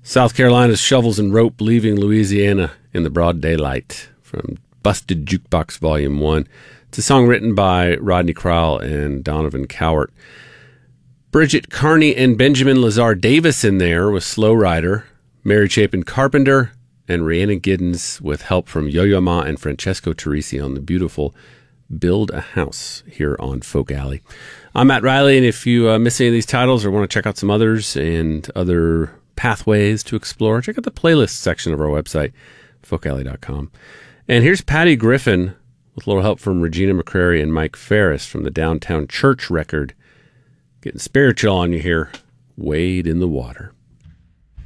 South Carolina's Shovels and Rope Leaving Louisiana in the Broad Daylight from Busted Jukebox Volume 1. It's a song written by Rodney Crowell and Donovan Cowart. Bridget Carney and Benjamin Lazar Davis in there with Slow Rider, Mary Chapin Carpenter, and Rhiannon Giddens with help from Yo-Yo Ma and Francesco Teresi on the beautiful Build a House here on Folk Alley. I'm Matt Riley, and if you miss any of these titles or want to check out some others and other pathways to explore, check out the playlist section of our website, folkalley.com. And here's Patty Griffin with a little help from Regina McCrary and Mike Ferris from the Downtown Church record. Getting spiritual on you here. Wade in the Water.